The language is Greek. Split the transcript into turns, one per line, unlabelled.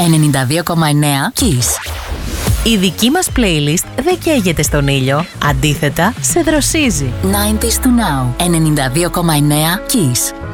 92,9 Kiss.
Η δική μας playlist δεν καίγεται στον ήλιο. Αντίθετα, σε δροσίζει.
90s to now. 92,9 Kiss.